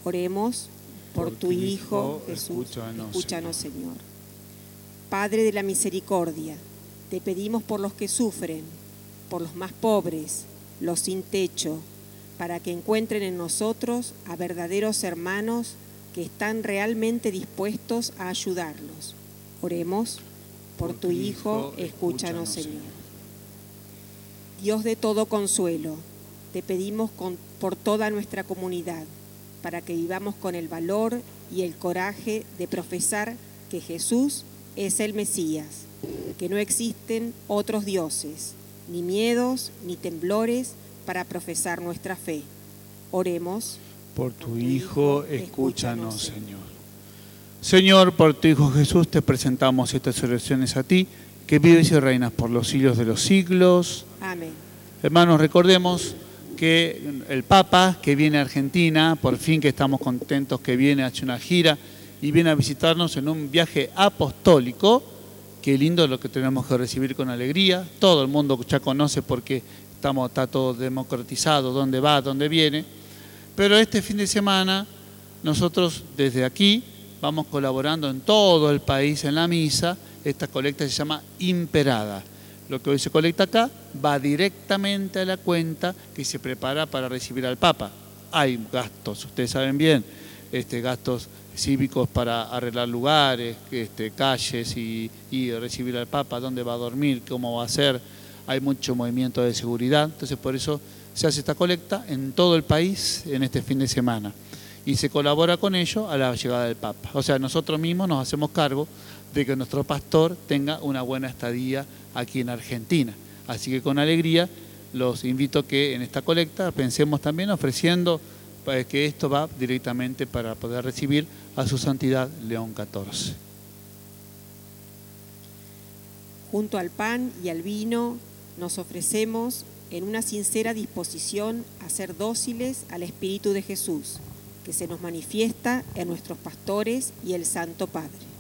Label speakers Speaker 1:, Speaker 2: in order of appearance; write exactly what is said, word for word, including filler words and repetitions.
Speaker 1: Oremos por tu Hijo, Jesús.
Speaker 2: Escúchanos,
Speaker 1: Escúchanos, Señor. Padre de la misericordia, te pedimos por los que sufren, por los más pobres, los sin techo, para que encuentren en nosotros a verdaderos hermanos que están realmente dispuestos a ayudarlos. Oremos por tu Hijo, escúchanos, Señor. Dios de todo consuelo, te pedimos con, por toda nuestra comunidad, para que vivamos con el valor y el coraje de profesar que Jesús es el Mesías, que no existen otros dioses, ni miedos, ni temblores para profesar nuestra fe. Oremos.
Speaker 2: Por tu Hijo, escúchanos, Señor. Señor, por tu Hijo Jesús te presentamos estas oraciones a ti, que vives y reinas por los siglos de los siglos.
Speaker 1: Amén.
Speaker 2: Hermanos, recordemos que el Papa, que viene a Argentina, por fin que estamos contentos que viene a hacer una gira y viene a visitarnos en un viaje apostólico. Qué lindo lo que tenemos que recibir con alegría. Todo el mundo ya conoce porque estamos, está todo democratizado, dónde va, dónde viene. Pero este fin de semana nosotros desde aquí vamos colaborando en todo el país en la misa. Esta colecta se llama Imperada. Lo que hoy se colecta acá va directamente a la cuenta que se prepara para recibir al Papa. Hay gastos, ustedes saben bien, este, gastos cívicos para arreglar lugares, este, calles y, y recibir al Papa, dónde va a dormir, cómo va a ser. Hay mucho movimiento de seguridad, entonces por eso se hace esta colecta en todo el país en este fin de semana. Y se colabora con ello a la llegada del Papa. O sea, nosotros mismos nos hacemos cargo de que nuestro pastor tenga una buena estadía aquí en Argentina. Así que con alegría los invito a que en esta colecta pensemos también ofreciendo que esto va directamente para poder recibir a su santidad León catorce.
Speaker 1: Junto al pan y al vino nos ofrecemos en una sincera disposición a ser dóciles al Espíritu de Jesús, que se nos manifiesta en nuestros pastores y el Santo Padre.